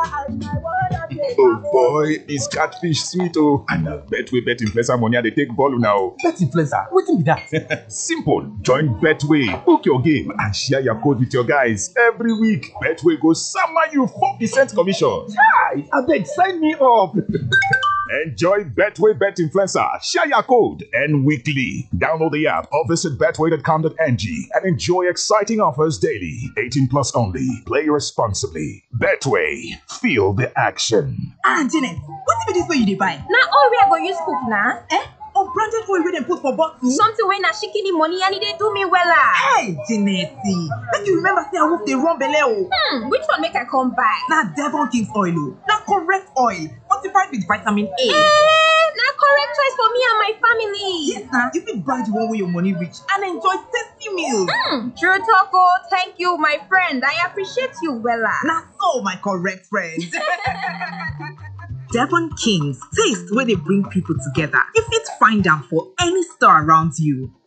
Oh boy, is catfish sweet oh. And na Betway bet influencer money they take ball now. Bet influencer, wetin be that? Simple. Join Betway, book your game and share your code with your guys every week. Betway go sama you 4% commission. Hi, abeg sign me up. Enjoy Betway Bet Influencer. Share your code and weekly. Download the app or visit betway.com.ng and enjoy exciting offers daily. 18 plus only. Play responsibly. Betway. Feel the action. Janet, what be this way you dey buy? Na oil wey I go use cook na. Unbranded oil wey dem put for bottle? Something wey na shikini money and e dey do me wella. Hey, Janet, make you remember say I wolf dey run belle o. Which one make I come buy? Na Devon King's oil o. Na correct oil, fortified with vitamin A. Na correct choice for me and my family. Yes na, you fit buy the one wey your money reach and enjoy tasty meals. True talk o. Thank you, my friend. I appreciate you wella. Na so, my correct friend. Devon King's, taste where they bring people together. You fit find them for any store around you.